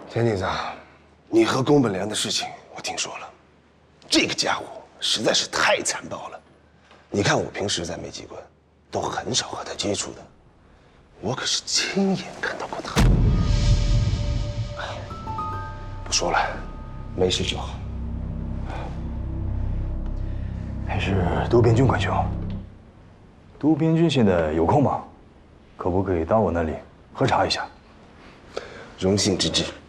田警长，你和宫本良的事情我听说了，这个家伙实在是太残暴了。你看我平时在梅机关，都很少和他接触的，我可是亲眼看到过他。不说了，没事就好。 还是都边军管兄。都边军现在有空吗？可不可以到我那里喝茶一下？ 荣幸之至。